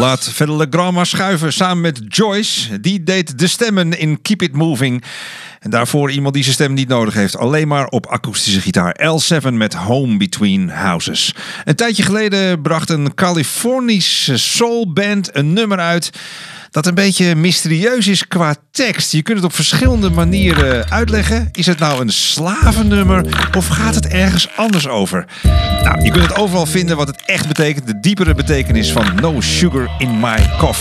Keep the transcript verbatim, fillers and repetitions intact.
Laat verder Legrand maar schuiven samen met Joyce. Die deed de stemmen in Keep It Moving. En daarvoor iemand die zijn stem niet nodig heeft. Alleen maar op akoestische gitaar. L zeven met Home Between Houses. Een tijdje geleden bracht een Californische soulband een nummer uit dat een beetje mysterieus is qua tekst. Je kunt het op verschillende manieren uitleggen. Is het nou een slavennummer of gaat het ergens anders over? Nou, je kunt het overal vinden wat het echt betekent. De diepere betekenis van No Sugar in My Coffee.